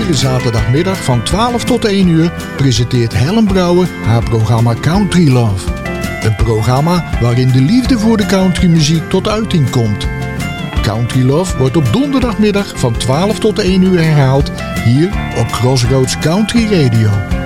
Iedere zaterdagmiddag van 12 tot 1 uur presenteert Helen Brouwer haar programma Country Love. Een programma waarin de liefde voor de countrymuziek tot uiting komt. Country Love wordt op donderdagmiddag van 12 tot 1 uur herhaald hier op Crossroads Country Radio.